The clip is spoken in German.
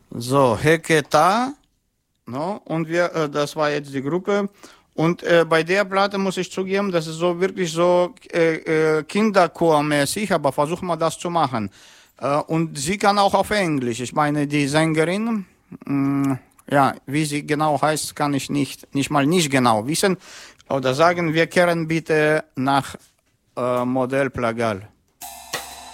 So, Heketa, no, und das war jetzt die Gruppe. Und bei der Platte muss ich zugeben, das ist so wirklich so Kinderchormäßig, aber versuchen wir das zu machen. Und sie kann auch auf Englisch. Ich meine, die Sängerin, ja, wie sie genau heißt, kann ich nicht mal nicht genau wissen. Oder sagen, wir kehren bitte nach Modell Plagal.